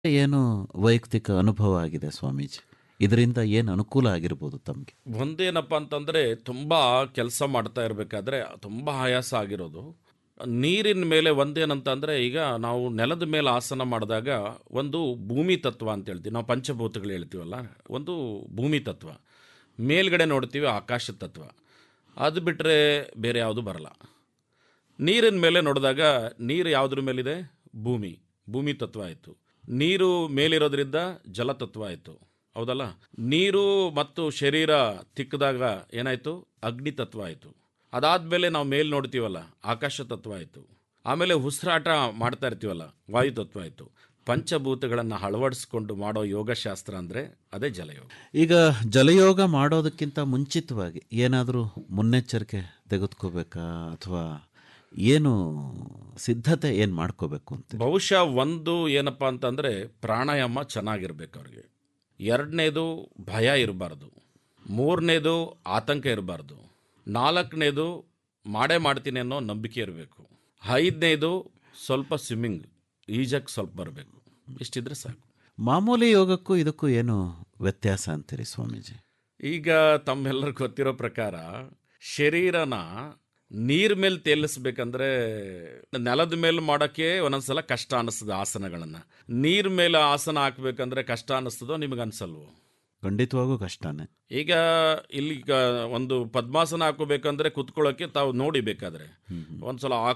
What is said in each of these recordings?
ಏನು ವೈಯಕ್ತಿಕ ಅನುಭವ ಆಗಿದೆ ಸ್ವಾಮೀಜಿ? ಇದರಿಂದ ಏನು ಅನುಕೂಲ ಆಗಿರ್ಬೋದು ತಮಗೆ? ಒಂದೇನಪ್ಪ ಅಂತಂದರೆ, ತುಂಬ ಕೆಲಸ ಮಾಡ್ತಾ ಇರಬೇಕಾದ್ರೆ ತುಂಬ ಆಯಾಸ ಆಗಿರೋದು. ನೀರಿನ ಮೇಲೆ ಒಂದೇನಂತಂದರೆ, ಈಗ ನಾವು ನೆಲದ ಮೇಲೆ ಆಸನ ಮಾಡಿದಾಗ ಒಂದು ಭೂಮಿ ತತ್ವ ಅಂತ ಹೇಳ್ತೀವಿ, ನಾವು ಪಂಚಭೂತಗಳು ಹೇಳ್ತೀವಲ್ಲ, ಒಂದು ಭೂಮಿ ತತ್ವ. ಮೇಲ್ಗಡೆ ನೋಡ್ತೀವಿ ಆಕಾಶ ತತ್ವ. ಅದು ಬಿಟ್ಟರೆ ಬೇರೆ ಯಾವುದು ಬರಲ್ಲ. ನೀರಿನ ಮೇಲೆ ನೋಡಿದಾಗ ನೀರು ಯಾವುದ್ರ ಮೇಲಿದೆ? ಭೂಮಿ ತತ್ವ ಆಯಿತು. ನೀರು ಮೇಲಿರೋದ್ರಿಂದ ಜಲತತ್ವ ಆಯಿತು, ಹೌದಲ್ಲ? ನೀರು ಮತ್ತು ಶರೀರ ತಿಕ್ಕಿದಾಗ ಏನಾಯಿತು? ಅಗ್ನಿ ತತ್ವ ಆಯಿತು. ಅದಾದಮೇಲೆ ನಾವು ಮೇಲೆ ನೋಡ್ತೀವಲ್ಲ, ಆಕಾಶ ತತ್ವ ಆಯಿತು. ಆಮೇಲೆ ಉಸಿರಾಟ ಮಾಡ್ತಾ ಇರ್ತೀವಲ್ಲ, ವಾಯು ತತ್ವ ಆಯಿತು. ಪಂಚಭೂತಗಳನ್ನು ಅಳವಡಿಸ್ಕೊಂಡು ಮಾಡೋ ಯೋಗಶಾಸ್ತ್ರ ಅಂದರೆ ಅದೇ ಜಲಯೋಗ. ಈಗ ಜಲಯೋಗ ಮಾಡೋದಕ್ಕಿಂತ ಮುಂಚಿತವಾಗಿ ಏನಾದರೂ ಮುನ್ನೆಚ್ಚರಿಕೆ ತೆಗೆದುಕೋಬೇಕಾ, ಅಥವಾ ಏನು ಸಿದ್ಧತೆ ಏನು ಮಾಡ್ಕೋಬೇಕು ಅಂತ? ಬಹುಶಃ ಒಂದು ಏನಪ್ಪ ಅಂತಂದರೆ, ಪ್ರಾಣಾಯಾಮ ಚೆನ್ನಾಗಿರ್ಬೇಕು ಅವ್ರಿಗೆ. ಎರಡನೇದು ಭಯ ಇರಬಾರ್ದು. ಮೂರನೇದು ಆತಂಕ ಇರಬಾರ್ದು. ನಾಲ್ಕನೇದು ಮಾಡೇ ಮಾಡ್ತೀನಿ ಅನ್ನೋ ನಂಬಿಕೆ ಇರಬೇಕು. ಐದನೇದು ಸ್ವಲ್ಪ ಸ್ವಿಮ್ಮಿಂಗ್, ಈಜಕ್ಕೆ ಸ್ವಲ್ಪ ಬರಬೇಕು. ಇಷ್ಟಿದ್ರೆ ಸಾಕು. ಮಾಮೂಲಿ ಯೋಗಕ್ಕೂ ಇದಕ್ಕೂ ಏನು ವ್ಯತ್ಯಾಸ ಅಂತೀರಿ ಸ್ವಾಮೀಜಿ? ಈಗ ತಮ್ಮೆಲ್ಲರಿಗೂ ಗೊತ್ತಿರೋ ಪ್ರಕಾರ, ಶರೀರನ ನೀರ್ ಮೇಲೆ ತೇಲಿಸ್ಬೇಕಂದ್ರೆ ನೆಲದ ಮೇಲೆ ಮಾಡೋಕ್ಕೆ ಒಂದೊಂದ್ಸಲ ಕಷ್ಟ ಅನ್ನಿಸ್ತದೆ ಆಸನಗಳನ್ನು. ನೀರ್ ಮೇಲೆ ಆಸನ ಹಾಕ್ಬೇಕಂದ್ರೆ ಕಷ್ಟ ಅನ್ನಿಸ್ತದೋ ನಿಮಗೆ ಅನ್ಸಲ್ವೋ? ಖಂಡಿತವಾಗೂ ಕಷ್ಟನೇ. ಈಗ ಇಲ್ಲಿ ಒಂದು ಪದ್ಮಾಸನ ಹಾಕೋಬೇಕಂದ್ರೆ ಕುತ್ಕೊಳ್ಳೋಕ್ಕೆ ತಾವು ನೋಡಿ, ಬೇಕಾದ್ರೆ ಒಂದ್ಸಲ ಆ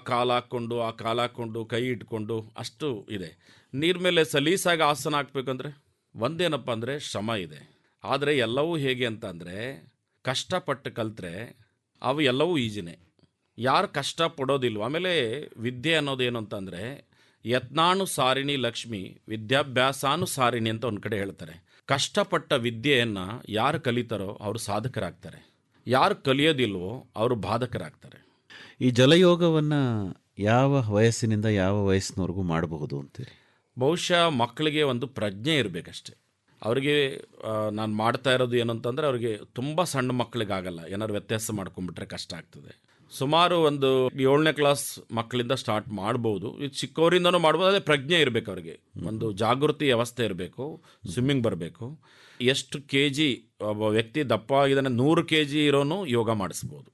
ಕಾಲು ಹಾಕ್ಕೊಂಡು ಕೈ ಇಟ್ಕೊಂಡು ಅಷ್ಟು ಇದೆ. ನೀರ್ ಮೇಲೆ ಸಲೀಸಾಗಿ ಆಸನ ಹಾಕ್ಬೇಕಂದ್ರೆ ಒಂದೇನಪ್ಪ ಅಂದರೆ ಶ್ರಮ ಇದೆ. ಆದರೆ ಎಲ್ಲವೂ ಹೇಗೆ ಅಂತ ಅಂದರೆ, ಕಷ್ಟಪಟ್ಟು ಕಲ್ತ್ರೆ ಅವು ಎಲ್ಲವೂ ಈಜಿನೇ. ಯಾರು ಕಷ್ಟಪಡೋದಿಲ್ವ? ಆಮೇಲೆ ವಿದ್ಯೆ ಅನ್ನೋದೇನು ಅಂತಂದರೆ, ಯತ್ನಾನು ಸಾರಿಣಿ ಲಕ್ಷ್ಮಿ ವಿದ್ಯಾಭ್ಯಾಸಾನು ಸಾರಿಣಿ ಅಂತ ಒಂದು ಕಡೆ ಹೇಳ್ತಾರೆ. ಕಷ್ಟಪಟ್ಟ ವಿದ್ಯೆಯನ್ನು ಯಾರು ಕಲಿತಾರೋ ಅವರು ಸಾಧಕರಾಗ್ತಾರೆ, ಯಾರು ಕಲಿಯೋದಿಲ್ವೋ ಅವರು ಬಾಧಕರಾಗ್ತಾರೆ. ಈ ಜಲಯೋಗವನ್ನು ಯಾವ ವಯಸ್ಸಿನಿಂದ ಯಾವ ವಯಸ್ಸಿನವರೆಗೂ ಮಾಡಬಹುದು ಅಂತೀರಿ? ಬಹುಶಃ ಮಕ್ಕಳಿಗೆ ಒಂದು ಪ್ರಜ್ಞೆ ಇರಬೇಕಷ್ಟೆ. ಅವರಿಗೆ ನಾನು ಮಾಡ್ತಾ ಇರೋದು ಏನು ಅಂತಂದರೆ, ಅವರಿಗೆ ತುಂಬ ಸಣ್ಣ ಮಕ್ಕಳಿಗಾಗಲ್ಲ, ಏನಾದ್ರು ವ್ಯತ್ಯಾಸ ಮಾಡ್ಕೊಂಡ್ಬಿಟ್ರೆ ಕಷ್ಟ ಆಗ್ತದೆ. ಸುಮಾರು ಒಂದು 7ನೇ ಕ್ಲಾಸ್ ಮಕ್ಕಳಿಂದ ಸ್ಟಾರ್ಟ್ ಮಾಡ್ಬೋದು. ಇದು ಚಿಕ್ಕವರಿಂದನೂ ಮಾಡ್ಬೋದು. ಅದೇ ಪ್ರಜ್ಞೆ ಇರಬೇಕು ಅವರಿಗೆ, ಒಂದು ಜಾಗೃತಿ ವ್ಯವಸ್ಥೆ ಇರಬೇಕು, ಸ್ವಿಮ್ಮಿಂಗ್ ಬರಬೇಕು. ಎಷ್ಟು KG ಒಬ್ಬ ವ್ಯಕ್ತಿ ದಪ್ಪ ಆಗಿದ್ದಾನೆ, 100 KG ಇರೋನು ಯೋಗ ಮಾಡಿಸ್ಬೋದು.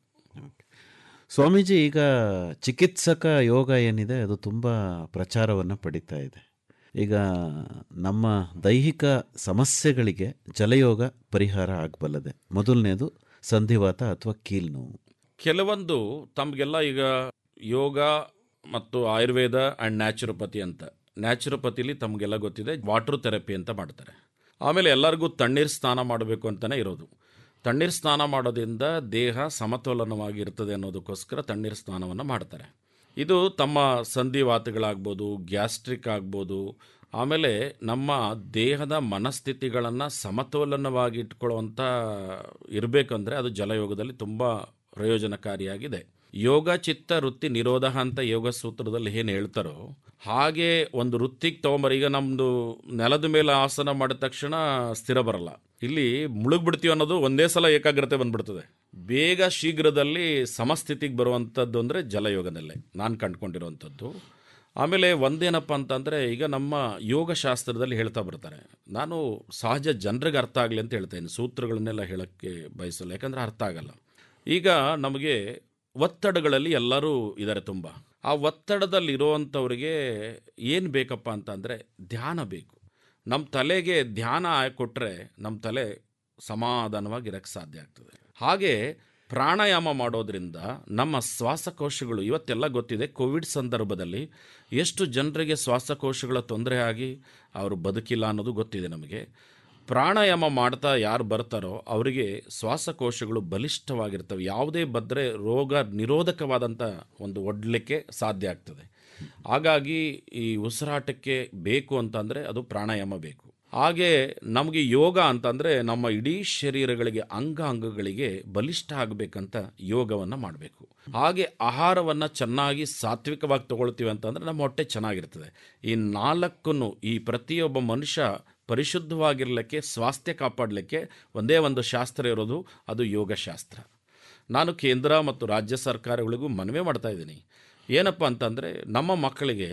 ಸ್ವಾಮೀಜಿ, ಈಗ ಚಿಕಿತ್ಸಕ ಯೋಗ ಏನಿದೆ ಅದು ತುಂಬ ಪ್ರಚಾರವನ್ನು ಪಡಿತಾ ಇದೆ. ಈಗ ನಮ್ಮ ದೈಹಿಕ ಸಮಸ್ಯೆಗಳಿಗೆ ಜಲಯೋಗ ಪರಿಹಾರ ಆಗಬಲ್ಲದೆ. ಮೊದಲನೇದು ಸಂಧಿವಾತ ಅಥವಾ ಕೀಲು ನೋವು. ಕೆಲವೊಂದು ತಮಗೆಲ್ಲ ಈಗ ಯೋಗ ಮತ್ತು ಆಯುರ್ವೇದ ಆ್ಯಂಡ್ ನ್ಯಾಚುರೋಪತಿ ಅಂತ, ನ್ಯಾಚುರೋಪತಿಲಿ ತಮಗೆಲ್ಲ ಗೊತ್ತಿದೆ, ವಾಟರ್ ಥೆರಪಿ ಅಂತ ಮಾಡ್ತಾರೆ. ಆಮೇಲೆ ಎಲ್ಲರಿಗೂ ತಣ್ಣೀರು ಸ್ನಾನ ಮಾಡಬೇಕು ಅಂತಲೇ ಇರೋದು. ತಣ್ಣೀರು ಸ್ನಾನ ಮಾಡೋದ್ರಿಂದ ದೇಹ ಸಮತೋಲನವಾಗಿ ಇರ್ತದೆ ಅನ್ನೋದಕ್ಕೋಸ್ಕರ ತಣ್ಣೀರು ಸ್ನಾನವನ್ನು ಮಾಡ್ತಾರೆ. ಇದು ತಮ್ಮ ಸಂಧಿವಾತಗಳಾಗ್ಬೋದು, ಗ್ಯಾಸ್ಟ್ರಿಕ್ ಆಗ್ಬೋದು, ಆಮೇಲೆ ನಮ್ಮ ದೇಹದ ಮನಸ್ಥಿತಿಗಳನ್ನು ಸಮತೋಲನವಾಗಿ ಇಟ್ಕೊಳ್ಳುವಂಥ ಇರಬೇಕಂದ್ರೆ ಅದು ಜಲಯೋಗದಲ್ಲಿ ತುಂಬ ಪ್ರಯೋಜನಕಾರಿಯಾಗಿದೆ. ಯೋಗ ಚಿತ್ತ ವೃತ್ತಿ ನಿರೋಧ ಅಂತ ಯೋಗ ಸೂತ್ರದಲ್ಲಿ ಏನು ಹೇಳ್ತಾರೋ ಹಾಗೆ ಒಂದು ವೃತ್ತಿಗೆ ತೊಗೊಂಬರ. ಈಗ ನಮ್ಮದು ನೆಲದ ಮೇಲೆ ಆಸನ ಮಾಡಿದ ತಕ್ಷಣ ಸ್ಥಿರ ಬರಲ್ಲ, ಇಲ್ಲಿ ಮುಳುಗ್ಬಿಡ್ತೀವಿ ಅನ್ನೋದು ಒಂದೇ ಸಲ ಏಕಾಗ್ರತೆ ಬಂದ್ಬಿಡ್ತದೆ. ಬೇಗ ಶೀಘ್ರದಲ್ಲಿ ಸಮಸ್ಥಿತಿಗೆ ಬರುವಂಥದ್ದು ಅಂದರೆ ಜಲಯೋಗದಲ್ಲೇ ನಾನು ಕಂಡುಕೊಂಡಿರುವಂಥದ್ದು. ಆಮೇಲೆ ಒಂದೇನಪ್ಪ ಅಂತಂದರೆ, ಈಗ ನಮ್ಮ ಯೋಗಶಾಸ್ತ್ರದಲ್ಲಿ ಹೇಳ್ತಾ ಬರ್ತಾರೆ, ನಾನು ಸಹಜ ಜನರಿಗೆ ಅರ್ಥ ಆಗಲಿ ಅಂತ ಹೇಳ್ತೇನೆ, ಸೂತ್ರಗಳನ್ನೆಲ್ಲ ಹೇಳೋಕ್ಕೆ ಬಯಸಲ್ಲ, ಯಾಕಂದರೆ ಅರ್ಥ ಆಗಲ್ಲ. ಈಗ ನಮಗೆ ಒತ್ತಡಗಳಲ್ಲಿ ಎಲ್ಲರೂ ಇದ್ದಾರೆ ತುಂಬ. ಆ ಒತ್ತಡದಲ್ಲಿರುವಂಥವ್ರಿಗೆ ಏನು ಬೇಕಪ್ಪ ಅಂತಂದರೆ ಧ್ಯಾನ ಬೇಕು. ನಮ್ಮ ತಲೆಗೆ ಧ್ಯಾನ ಕೊಟ್ಟರೆ ನಮ್ಮ ತಲೆ ಸಮಾಧಾನವಾಗಿರೋಕ್ಕೆ ಸಾಧ್ಯ ಆಗ್ತದೆ. ಹಾಗೆ ಪ್ರಾಣಾಯಾಮ ಮಾಡೋದ್ರಿಂದ ನಮ್ಮ ಶ್ವಾಸಕೋಶಗಳು, ಇವತ್ತೆಲ್ಲ ಗೊತ್ತಿದೆ, ಕೋವಿಡ್ ಸಂದರ್ಭದಲ್ಲಿ ಎಷ್ಟು ಜನರಿಗೆ ಶ್ವಾಸಕೋಶಗಳ ತೊಂದರೆ ಆಗಿ ಅವರು ಬದುಕಿಲ್ಲ ಅನ್ನೋದು ಗೊತ್ತಿದೆ ನಮಗೆ. ಪ್ರಾಣಾಯಾಮ ಮಾಡ್ತಾ ಯಾರು ಬರ್ತಾರೋ ಅವರಿಗೆ ಶ್ವಾಸಕೋಶಗಳು ಬಲಿಷ್ಠವಾಗಿರ್ತವೆ. ಯಾವುದೇ ಬದ್ದರೆ ರೋಗ ನಿರೋಧಕವಾದಂಥ ಒಂದು ಒಡ್ಲಿಕ್ಕೆ ಸಾಧ್ಯ ಆಗ್ತದೆ. ಹಾಗಾಗಿ ಈ ಉಸಿರಾಟಕ್ಕೆ ಬೇಕು ಅಂತಂದರೆ ಅದು ಪ್ರಾಣಾಯಾಮ ಬೇಕು. ಹಾಗೆ ನಮಗೆ ಯೋಗ ಅಂತಂದರೆ ನಮ್ಮ ಇಡೀ ಶರೀರಗಳಿಗೆ ಅಂಗಗಳಿಗೆ ಬಲಿಷ್ಠ ಆಗಬೇಕಂತ ಯೋಗವನ್ನು ಮಾಡಬೇಕು. ಹಾಗೆ ಆಹಾರವನ್ನು ಚೆನ್ನಾಗಿ ಸಾತ್ವಿಕವಾಗಿ ತಗೊಳ್ತೀವಿ ಅಂತಂದರೆ ನಮ್ಮ ಹೊಟ್ಟೆ ಚೆನ್ನಾಗಿರ್ತದೆ. ಈ ನಾಲ್ಕನ್ನು, ಈ ಪ್ರತಿಯೊಬ್ಬ ಮನುಷ್ಯ ಪರಿಶುದ್ಧವಾಗಿರಲಿಕ್ಕೆ, ಸ್ವಾಸ್ಥ್ಯ ಕಾಪಾಡಲಿಕ್ಕೆ ಒಂದೇ ಒಂದು ಶಾಸ್ತ್ರ ಇರೋದು, ಅದು ಯೋಗಶಾಸ್ತ್ರ. ನಾನು ಕೇಂದ್ರ ಮತ್ತು ರಾಜ್ಯ ಸರ್ಕಾರಗಳಿಗೂ ಮನವಿ ಮಾಡ್ತಾ ಇದ್ದೀನಿ. ಏನಪ್ಪ ಅಂತಂದರೆ, ನಮ್ಮ ಮಕ್ಕಳಿಗೆ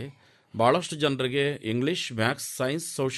ಭಾಳಷ್ಟು ಜನರಿಗೆ ಇಂಗ್ಲಿಷ್, ಮ್ಯಾಥ್ಸ್, ಸೈನ್ಸ್, ಸೋಷಿಯಲ್